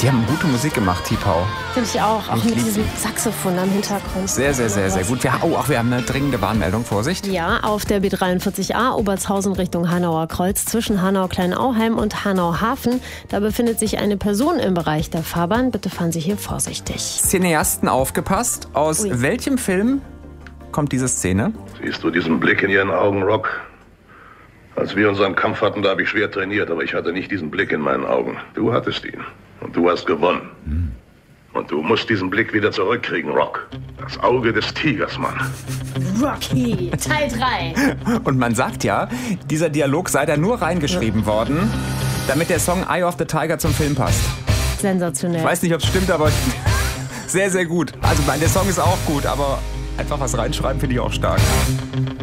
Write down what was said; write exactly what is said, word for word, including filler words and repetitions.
Die haben gute Musik gemacht, Tipau. Finde ich auch. Auch Ich mit lieb diesem Saxophon am Hintergrund. Sehr, sehr, sehr, sehr gut. Wir, oh, ach, wir haben eine dringende Warnmeldung. Vorsicht. Ja, auf der B dreiundvierzig A Obertshausen Richtung Hanauer Kreuz zwischen Hanau-Kleinauheim und Hanau-Hafen. Da befindet sich eine Person im Bereich der Fahrbahn. Bitte fahren Sie hier vorsichtig. Cineasten aufgepasst. Aus Ui. welchem Film kommt diese Szene? Siehst du diesen Blick in ihren Augen, Rock? Als wir unseren Kampf hatten, da habe ich schwer trainiert, aber ich hatte nicht diesen Blick in meinen Augen. Du hattest ihn. Und du hast gewonnen. Hm. Und du musst diesen Blick wieder zurückkriegen, Rock. Das Auge des Tigers, Mann. Rocky, Teil drei. Und man sagt ja, dieser Dialog sei da nur reingeschrieben ja. worden, damit der Song Eye of the Tiger zum Film passt. Sensationell. Ich weiß nicht, ob es stimmt, aber sehr, sehr gut. Also der Song ist auch gut, aber einfach was reinschreiben finde ich auch stark.